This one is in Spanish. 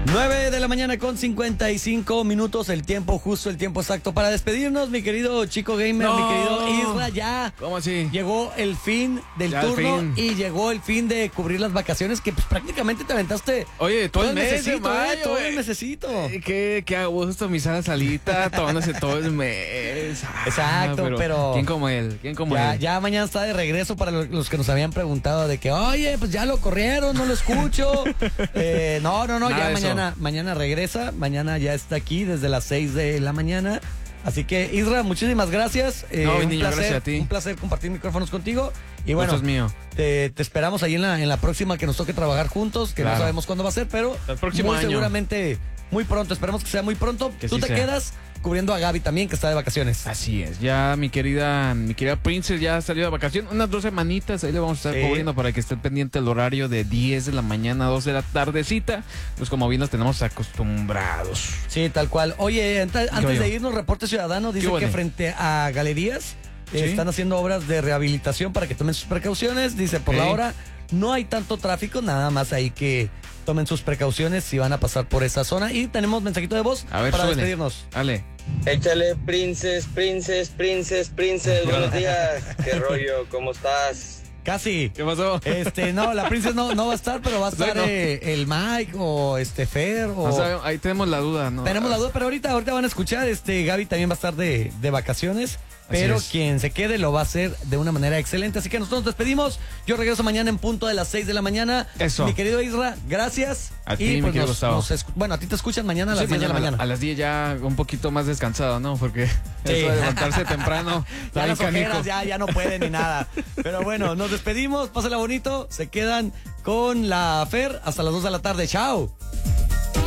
9 de la mañana con 55 minutos, el tiempo justo, el tiempo exacto para despedirnos, mi querido Chico Gamer, mi querido Isra, ya. ¿Cómo así? Llegó el fin del turno y llegó el fin de cubrir las vacaciones que pues prácticamente te aventaste. Oye, todo el mes de mayo, todo el mesecito. Qué a gusto mi sana salita, tomándose todo el mes. Exacto, pero ¿quién como él? Ya mañana está de regreso para los que nos habían preguntado de que, oye, pues ya lo corrieron, no lo escucho. No, ya mañana regresa, mañana ya está aquí desde las 6 de la mañana. Así que, Isra, muchísimas gracias. Gracias a ti. Un placer compartir micrófonos contigo. Y bueno, es mío. Te esperamos ahí en la próxima que nos toque trabajar juntos, que no sabemos cuándo va a ser, pero el próximo año. Seguramente muy pronto, esperemos que sea muy pronto. Que Tú sí te sea. quedas cubriendo a Gaby también, que está de vacaciones. Así es, ya mi querida Princess ya salió de vacaciones, unas 2 semanitas, ahí le vamos a estar cubriendo para que esté pendiente el horario de 10 de la mañana a 2 de la tardecita, pues como bien nos tenemos acostumbrados. Sí, tal cual. Oye, antes de irnos, Reporte Ciudadano dice que frente a galerías están haciendo obras de rehabilitación para que tomen sus precauciones, dice por la hora no hay tanto tráfico, nada más hay que tomen sus precauciones si van a pasar por esa zona. Y tenemos mensajito de voz para despedirnos. Dale. Échale, Princess. Buenos días. ¿Qué rollo? ¿Cómo estás? Casi. ¿Qué pasó? No, la Princess no va a estar, pero va a estar el Mike o Fer. Ahí tenemos la duda, ¿no? Tenemos la duda, pero ahorita van a escuchar. Gaby también va a estar de vacaciones. Pero quien se quede lo va a hacer de una manera excelente. Así que nosotros nos despedimos. Yo regreso mañana en punto de las 6 de la mañana. Eso. Mi querido Isra, gracias. A ti, mi querido Gustavo. Bueno, a ti te escuchan mañana a las 10 de la mañana. A las 10 ya un poquito más descansado, ¿no? Porque eso de levantarse temprano. Ya las ojeras ya no pueden ni nada. Pero bueno, nos despedimos. Pásenla bonito. Se quedan con la Fer hasta las 2 de la tarde. ¡Chao!